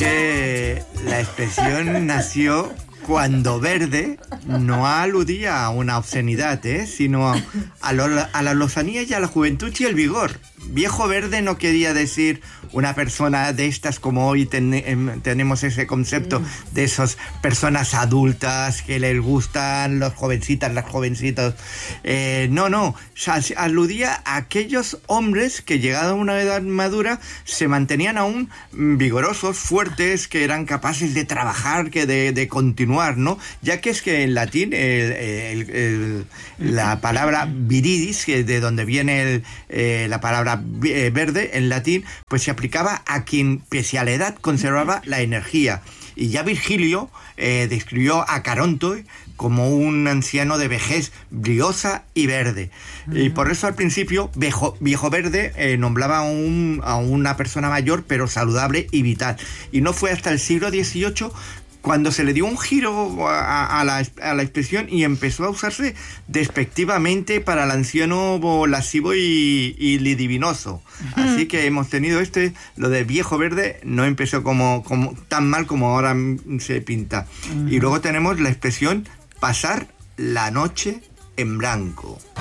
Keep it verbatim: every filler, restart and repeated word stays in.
que la expresión nació cuando verde no aludía a una obscenidad, ¿eh? sino a, a, lo, a la lozanía y a la juventud y el vigor. Viejo verde no quería decir una persona de estas como hoy ten, tenemos ese concepto de esas personas adultas que les gustan los jovencitas, las jovencitas. Eh, no, no, aludía a aquellos hombres que llegado a una edad madura se mantenían aún vigorosos, fuertes, que eran capaces de trabajar, que de, de continuar, ¿no? Ya que es que en latín el, el, el, la palabra viridis, que de donde viene el, eh, la palabra verde en latín, pues se aplicaba a quien pese a la edad conservaba la energía. Y ya Virgilio eh, describió a Caronte como un anciano de vejez briosa y verde. Uh-huh. Y por eso al principio viejo, viejo verde eh, nombraba a, un, a una persona mayor pero saludable y vital. Y no fue hasta el siglo dieciocho cuando se le dio un giro a, a, la, a la expresión y empezó a usarse despectivamente para el anciano lascivo y, y lidivinoso. Uh-huh. Así que hemos tenido este, lo de viejo verde no empezó como, como tan mal como ahora se pinta. Uh-huh. Y luego tenemos la expresión pasar la noche en blanco.